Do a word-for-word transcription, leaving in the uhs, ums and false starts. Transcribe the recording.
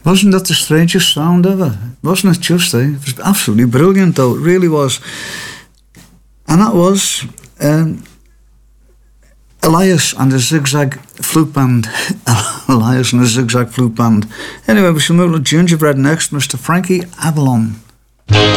Wasn't that the strangest sound ever? Wasn't it just, eh? It was absolutely brilliant, though. It really was. And that was um, Elias and the Zigzag Flute Band. Elias and the Zigzag Flute Band. Anyway, we shall move to Gingerbread next, Mister Frankie Avalon.